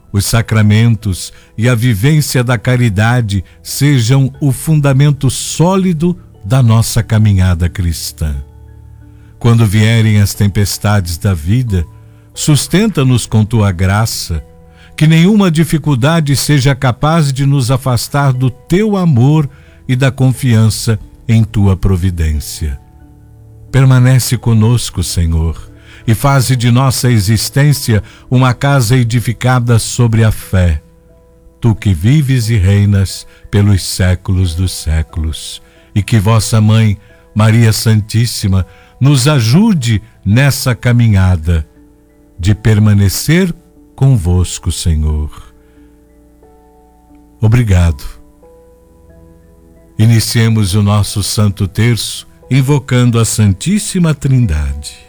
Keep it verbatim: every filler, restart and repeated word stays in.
os sacramentos e a vivência da caridade sejam o fundamento sólido da nossa caminhada cristã. Quando vierem as tempestades da vida, sustenta-nos com tua graça, que nenhuma dificuldade seja capaz de nos afastar do teu amor e da confiança em tua providência. Permanece conosco, Senhor, e faze de nossa existência uma casa edificada sobre a fé. Tu que vives e reinas pelos séculos dos séculos, e que vossa Mãe, Maria Santíssima, nos ajude nessa caminhada de permanecer convosco, Senhor. Obrigado. Iniciemos o nosso Santo Terço invocando a Santíssima Trindade.